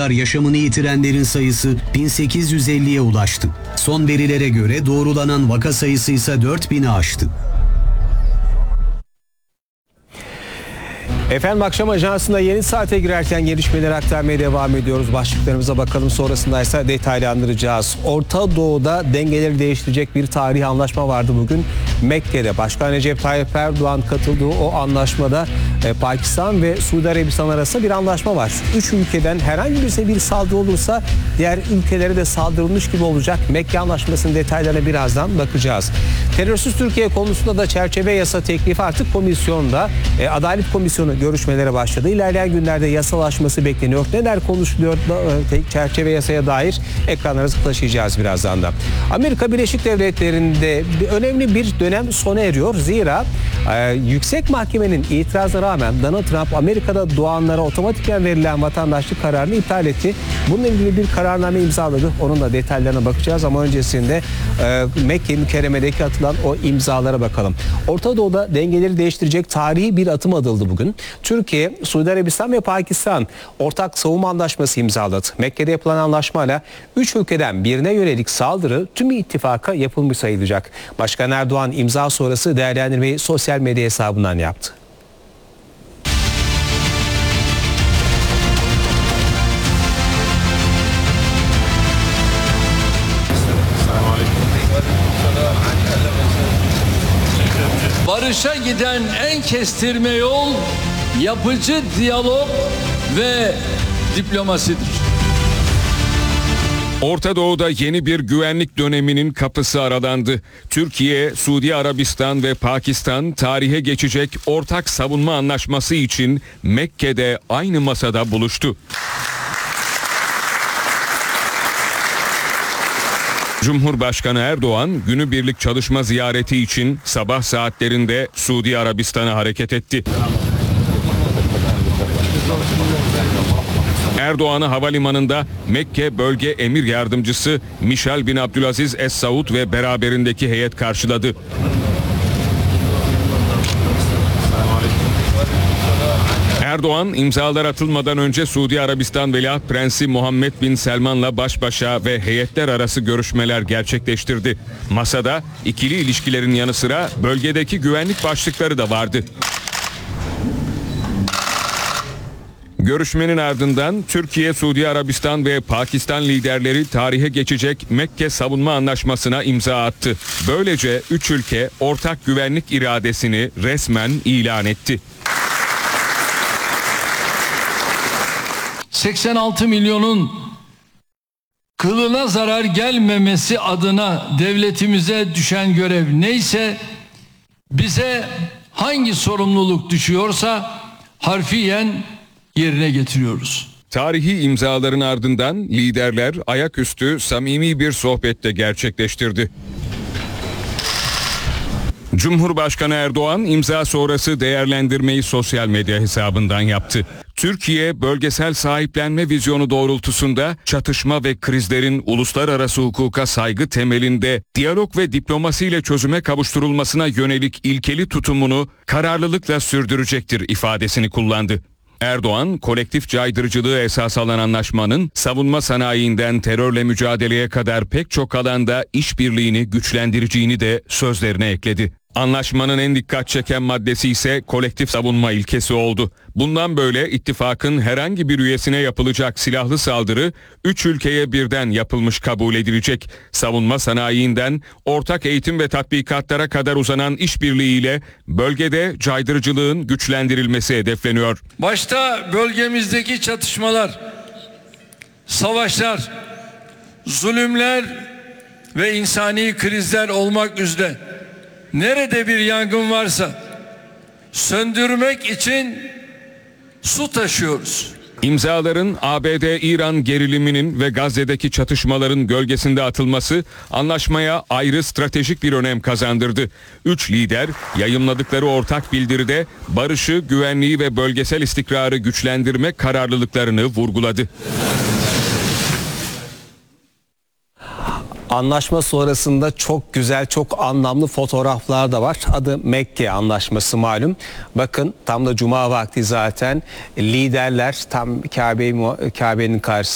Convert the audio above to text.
kadar yaşamını yitirenlerin sayısı 1850'ye ulaştı. Son verilere göre doğrulanan vaka sayısı ise 4000'i aştı. Efendim, akşam ajansında yeni saate girerken gelişmeleri aktarmaya devam ediyoruz. Başlıklarımıza bakalım, sonrasında ise detaylandıracağız. Orta Doğu'da dengeleri değiştirecek bir tarihi anlaşma vardı bugün Mekke'de. Başkan Recep Tayyip Erdoğan katıldığı o anlaşmada Pakistan ve Suudi Arabistan arasında bir anlaşma var. Üç ülkeden herhangi birisine bir saldırı olursa diğer ülkelere de saldırılmış gibi olacak. Mekke Anlaşması'nın detaylarına birazdan bakacağız. Terörsüz Türkiye konusunda da çerçeve yasa teklifi artık komisyonda. Adalet Komisyonu görüşmelere başladı. İlerleyen günlerde yasalaşması bekleniyor. Neler konuşuluyor çerçeve yasaya dair ekranlarınızı taşıyacağız birazdan da. Amerika Birleşik Devletleri'nde önemli bir dönem sona eriyor. Zira yüksek mahkemenin itirazına rağmen Donald Trump Amerika'da doğanlara otomatikten verilen vatandaşlık kararını iptal etti. Bununla ilgili bir kararname imzaladı. Onun da detaylarına bakacağız ama öncesinde Mekke Mükerreme'deki atılan o imzalara bakalım. Orta Doğu'da dengeleri değiştirecek tarihi bir atım atıldı bugün. Türkiye, Suudi Arabistan ve Pakistan ortak savunma anlaşması imzaladı. Mekke'de yapılan anlaşmayla 3 ülkeden birine yönelik saldırı tüm ittifaka yapılmış sayılacak. Başkan Erdoğan imza sonrası değerlendirmeyi sosyal medya hesabından yaptı. Barışa giden en kestirme yol yapıcı diyalog ve diplomasidir. Orta Doğu'da yeni bir güvenlik döneminin kapısı aralandı. Türkiye, Suudi Arabistan ve Pakistan tarihe geçecek ortak savunma anlaşması için Mekke'de aynı masada buluştu. Cumhurbaşkanı Erdoğan günübirlik çalışma ziyareti için sabah saatlerinde Suudi Arabistan'a hareket etti. Erdoğan'ı havalimanında Mekke Bölge Emir Yardımcısı Michel bin Abdülaziz Es Saud ve beraberindeki heyet karşıladı. Erdoğan imzalar atılmadan önce Suudi Arabistan Veliaht Prensi Muhammed bin Selman'la baş başa ve heyetler arası görüşmeler gerçekleştirdi. Masada ikili ilişkilerin yanı sıra bölgedeki güvenlik başlıkları da vardı. Görüşmenin ardından Türkiye, Suudi Arabistan ve Pakistan liderleri tarihe geçecek Mekke Savunma Anlaşması'na imza attı. Böylece 3 ülke ortak güvenlik iradesini resmen ilan etti. 86 milyonun kılına zarar gelmemesi adına devletimize düşen görev neyse, bize hangi sorumluluk düşüyorsa harfiyen yerine getiriyoruz. Tarihi imzaların ardından liderler ayaküstü samimi bir sohbette gerçekleştirdi. Cumhurbaşkanı Erdoğan imza sonrası değerlendirmeyi sosyal medya hesabından yaptı. Türkiye, bölgesel sahiplenme vizyonu doğrultusunda çatışma ve krizlerin uluslararası hukuka saygı temelinde diyalog ve diplomasiyle çözüme kavuşturulmasına yönelik ilkeli tutumunu kararlılıkla sürdürecektir ifadesini kullandı. Erdoğan, kolektif caydırıcılığı esas alan anlaşmanın savunma sanayinden terörle mücadeleye kadar pek çok alanda işbirliğini güçlendireceğini de sözlerine ekledi. Anlaşmanın en dikkat çeken maddesi ise kolektif savunma ilkesi oldu. Bundan böyle ittifakın herhangi bir üyesine yapılacak silahlı saldırı 3 ülkeye birden yapılmış kabul edilecek. Savunma sanayinden ortak eğitim ve tatbikatlara kadar uzanan işbirliğiyle bölgede caydırıcılığın güçlendirilmesi hedefleniyor. Başta bölgemizdeki çatışmalar, savaşlar, zulümler ve insani krizler olmak üzere nerede bir yangın varsa söndürmek için su taşıyoruz. İmzaların ABD-İran geriliminin ve Gazze'deki çatışmaların gölgesinde atılması anlaşmaya ayrı stratejik bir önem kazandırdı. 3 lider yayımladıkları ortak bildiride barışı, güvenliği ve bölgesel istikrarı güçlendirme kararlılıklarını vurguladı. Anlaşma sonrasında çok güzel, çok anlamlı fotoğraflar da var. Adı Mekke Anlaşması malum. Bakın tam da cuma vakti zaten liderler tam Kabe'nin karşısında.